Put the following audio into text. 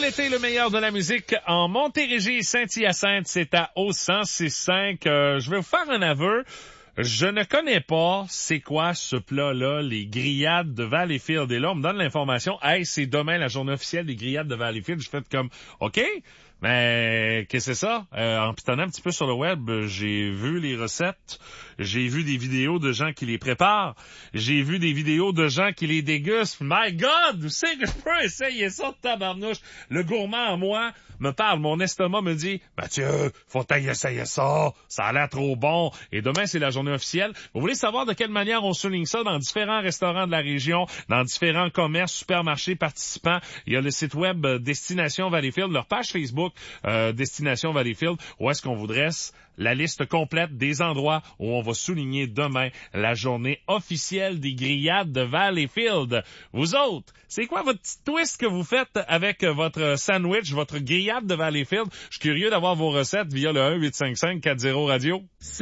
l'été, le meilleur de la musique en Montérégie et Saint-Hyacinthe, c'est à au 106.5. Je vais vous faire un aveu. Je ne connais pas c'est quoi ce plat-là, les grillades de Valleyfield. Et là, on me donne l'information, hey, c'est demain la journée officielle des grillades de Valleyfield. Je fais comme, OK, mais qu'est-ce que c'est ça? En pitonnant un petit peu sur le web, j'ai vu les recettes, j'ai vu des vidéos de gens qui les préparent, j'ai vu des vidéos de gens qui les dégustent. My God, vous savez que je peux essayer ça de tabarnouche. Le gourmand en moi me parle, mon estomac me dit, Mathieu, faut essayer ça, ça a l'air trop bon. Et demain, c'est la journée officielle. Vous voulez savoir de quelle manière on souligne ça dans différents restaurants de la région, dans différents commerces, supermarchés participants? Il y a le site web Destination Valleyfield, leur page Facebook Destination Valleyfield, où est-ce qu'on vous dresse la liste complète des endroits où on va souligner demain la journée officielle des grillades de Valleyfield. Vous autres, c'est quoi votre petit twist que vous faites avec votre sandwich, votre grillade de Valleyfield? Je suis curieux d'avoir vos recettes via le 1-855-40-radio.